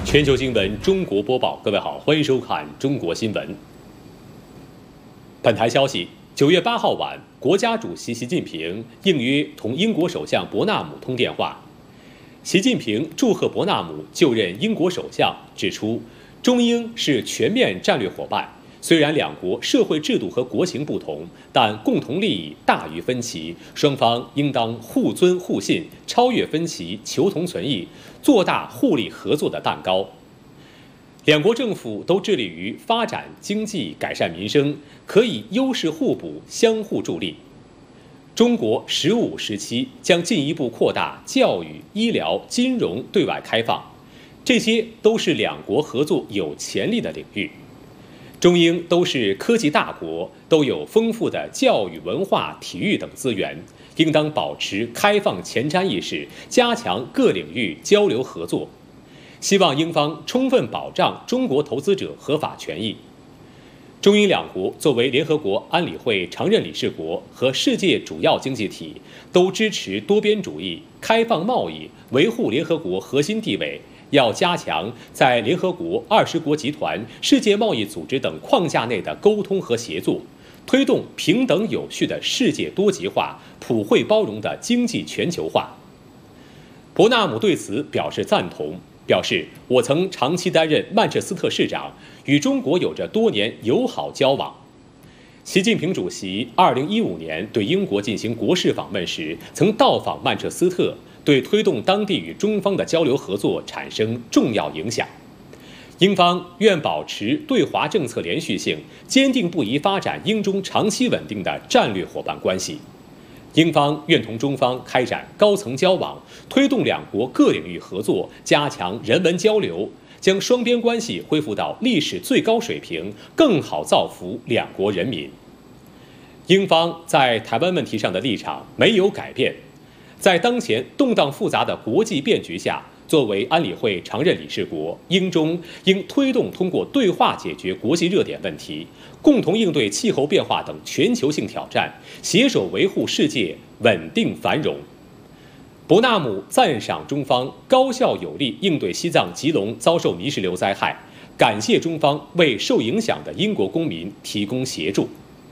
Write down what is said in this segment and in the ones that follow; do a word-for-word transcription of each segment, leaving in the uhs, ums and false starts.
全球新闻中国播报，各位好，欢迎收看中国新闻。本台消息，九月八号晚，国家主席习近平应约同英国首相伯纳姆通电话。习近平祝贺伯纳姆就任英国首相，指出，中英是全面战略伙伴。虽然两国社会制度和国情不同，但共同利益大于分歧，双方应当互尊互信，超越分歧，求同存异，做大互利合作的蛋糕。两国政府都致力于发展经济、改善民生，可以优势互补，相互助力。中国“十五”时期将进一步扩大教育、医疗、金融对外开放，这些都是两国合作有潜力的领域。中英都是科技大国，都有丰富的教育、文化、体育等资源，应当保持开放前瞻意识，加强各领域交流合作。希望英方充分保障中国投资者合法权益。中英两国作为联合国安理会常任理事国和世界主要经济体，都支持多边主义、开放贸易，维护联合国核心地位。要加强在联合国、二十国集团、世界贸易组织等框架内的沟通和协作，推动平等有序的世界多极化、普惠包容的经济全球化。伯纳姆对此表示赞同，表示我曾长期担任曼彻斯特市长，与中国有着多年友好交往。习近平主席二零一五年对英国进行国事访问时，曾到访曼彻斯特，对推动当地与中方的交流合作产生重要影响。英方愿保持对华政策连续性，坚定不移发展英中长期稳定的战略伙伴关系。英方愿同中方开展高层交往，推动两国各领域合作，加强人文交流，将双边关系恢复到历史最高水平，更好造福两国人民。英方在台湾问题上的立场没有改变。在当前动荡复杂的国际变局下，作为安理会常任理事国，英中应推动通过对话解决国际热点问题，共同应对气候变化等全球性挑战，携手维护世界稳定繁荣。伯纳姆赞赏中方高效有力应对西藏吉隆遭受泥石流灾害，感谢中方为受影响的英国公民提供协助。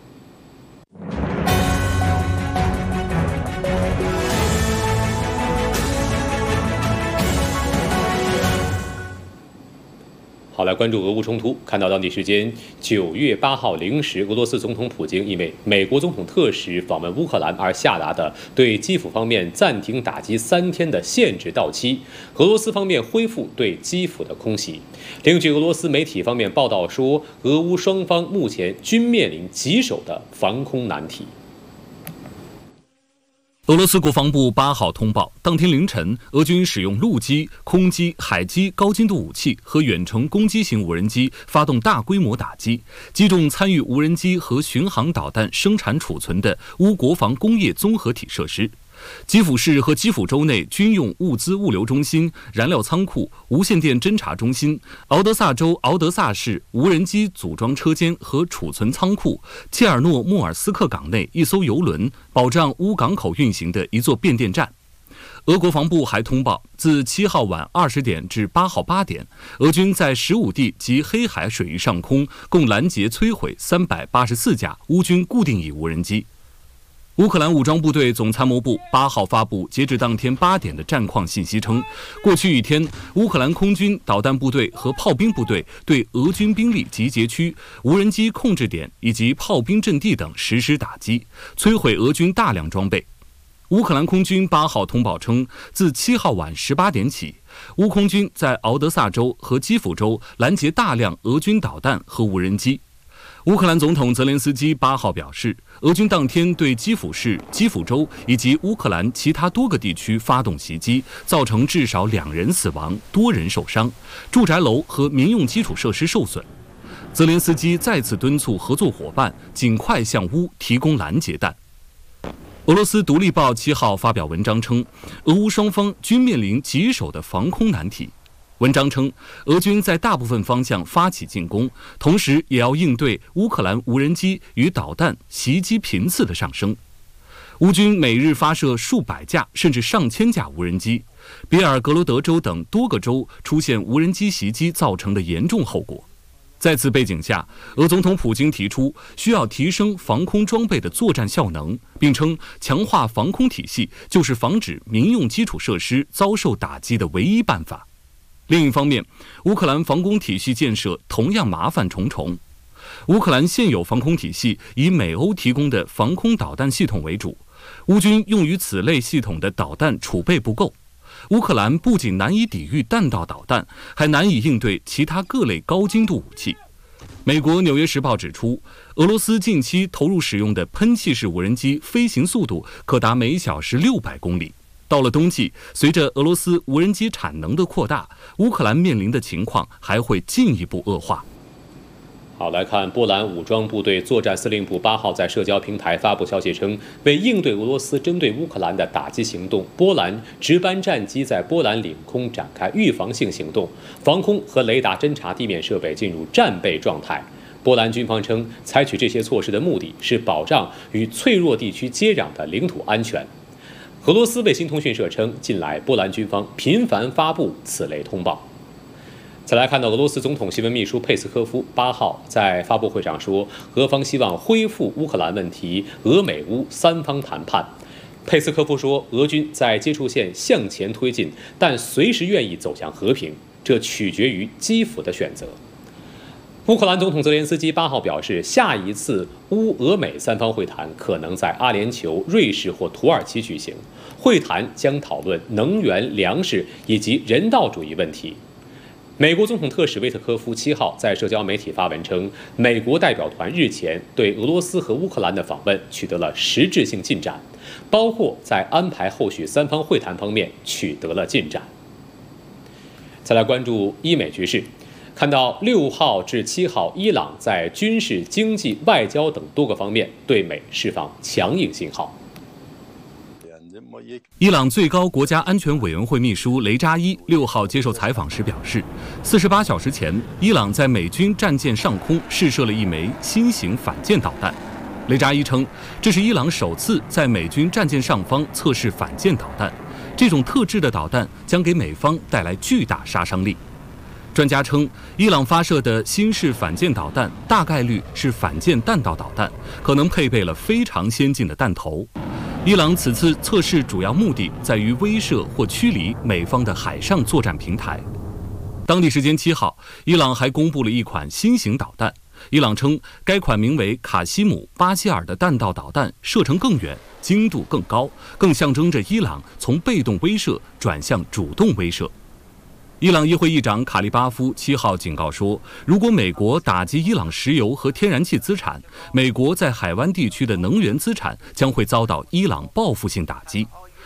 好，来关注俄乌冲突。看到当地时间九月八号零时，俄罗斯总统普京因为美国总统特使访问乌克兰而下达的对基辅方面暂停打击三天的限制到期，俄罗斯方面恢复对基辅的空袭。另据俄罗斯媒体方面报道说，俄乌双方目前均面临棘手的防空难题。 俄罗斯国防部八号通报，当天凌晨，俄军使用陆基、空基、海基高精度武器和远程攻击型无人机发动大规模打击，击中参与无人机和巡航导弹生产储存的乌国防工业综合体设施。基辅市和基辅州内军用物资物流中心、燃料仓库、无线电侦察中心，敖德萨州敖德萨市无人机组装车间和储存仓库，切尔诺莫尔斯克港内一艘油轮，保障乌港口运行的一座变电站。俄国防部还通报，自七号晚二十点至八号八点，俄军在十五地及黑海水域上空共拦截摧毁三百八十四架乌军固定翼无人机。乌克兰武装部队总参谋部八号发布截止当天八点的战况信息称，过去一天，乌克兰空军导弹部队和炮兵部队对俄军兵力集结区、无人机控制点以及炮兵阵地等实施打击，摧毁俄军大量装备。乌克兰空军八号通报称，自七号晚十八点起，乌空军在敖德萨州和基辅州拦截大量俄军导弹和无人机。乌克兰总统泽连斯基八号表示，俄军当天对基辅市、基辅州以及乌克兰其他多个地区发动袭击，造成至少两人死亡、多人受伤，住宅楼和民用基础设施受损。泽连斯基再次敦促合作伙伴尽快向乌提供拦截弹。俄罗斯独立报七号发表文章称，俄乌双方均面临棘手的防空难题。文章称，俄军在大部分方向发起进攻，同时也要应对乌克兰无人机与导弹袭击频次的上升。乌军每日发射数百架甚至上千架无人机， 比尔格罗德州等多个州出现无人机袭击造成的严重后果。在此背景下，俄总统普京提出需要提升防空装备的作战效能，并称强化防空体系就是防止民用基础设施遭受打击的唯一办法。另一方面，乌克兰防空体系建设同样麻烦重重。乌克兰现有防空体系以美欧提供的防空导弹系统为主，乌军用于此类系统的导弹储备不够。乌克兰不仅难以抵御弹道导弹，还难以应对其他各类高精度武器。美国《纽约时报》指出，俄罗斯近期投入使用的喷气式无人机飞行速度可达每小时六百公里。到了冬季，随着俄罗斯无人机产能的扩大，乌克兰面临的情况还会进一步恶化。 好，来看波兰武装部队作战司令部八号在社交平台发布消息称，为应对俄罗斯针对乌克兰的打击行动，波兰值班战机在波兰领空展开预防性行动，防空和雷达侦察地面设备进入战备状态。波兰军方称，采取这些措施的目的是保障与脆弱地区接壤的领土安全。俄罗斯卫星通讯社称，近来波兰军方频繁发布此类通报。再来看到俄罗斯总统新闻秘书佩斯科夫八号在发布会上说，俄方希望恢复乌克兰问题俄美乌三方谈判。佩斯科夫说，俄军在接触线向前推进，但随时愿意走向和平，这取决于基辅的选择。乌克兰总统泽连斯基八号表示，下一次乌俄美三方会谈可能在阿联酋、瑞士或土耳其举行，会谈将讨论能源、粮食以及人道主义问题。美国总统特使威特科夫七号在社交媒体发文称，美国代表团日前对俄罗斯和乌克兰的访问取得了实质性进展，包括在安排后续三方会谈方面取得了进展。再来关注伊美局势，看到六号至七号，伊朗在军事、经济、外交等多个方面对美释放强硬信号。 伊朗最高国家安全委员会秘书雷扎伊六号接受采访时表示，四十八小时前，伊朗在美军战舰上空试射了一枚新型反舰导弹。雷扎伊称，这是伊朗首次在美军战舰上方测试反舰导弹，这种特制的导弹将给美方带来巨大杀伤力。专家称，伊朗发射的新式反舰导弹大概率是反舰弹道导弹，可能配备了非常先进的弹头。伊朗此次测试主要目的在于威慑或驱离美方的海上作战平台。当地时间七号，伊朗还公布了一款新型导弹。伊朗称，该款名为卡西姆巴希尔的弹道导弹射程更远，精度更高，更象征着伊朗从被动威慑转向主动威慑。伊朗议会议长卡利巴夫七号警告说，如果美国打击伊朗石油和天然气资产，美国在海湾地区的能源资产将会遭到伊朗报复性打击。